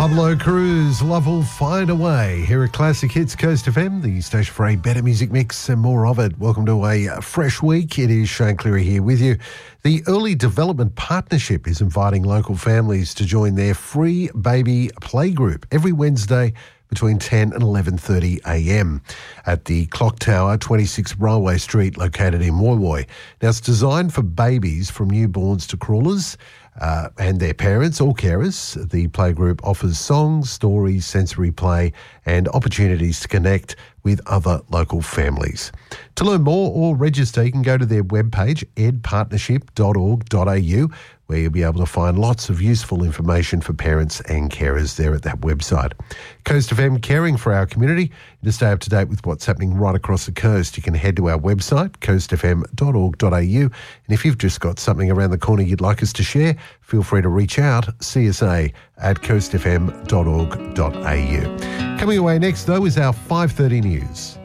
Pablo Cruz, Love Will Find a Way. Here at Classic Hits Coast FM, the station for a better music mix and more of it. Welcome to a fresh week. It is Shane Cleary here with you. The Early Development Partnership is inviting local families to join their free baby playgroup every Wednesday between 10 and 11:30 a.m. at the Clock Tower, 26 Railway Street, located in Woy Woy. Now, it's designed for babies from newborns to crawlers and their parents or carers. The playgroup offers songs, stories, sensory play and opportunities to connect with other local families. To learn more or register, you can go to their webpage, edpartnership.org.au, where you'll be able to find lots of useful information for parents and carers there at that website. Coast FM, caring for our community. To stay up to date with what's happening right across the coast, you can head to our website, coastfm.org.au. And if you've just got something around the corner you'd like us to share, feel free to reach out, csa@coastfm.org.au. Coming away next, though, is our 5:30 news.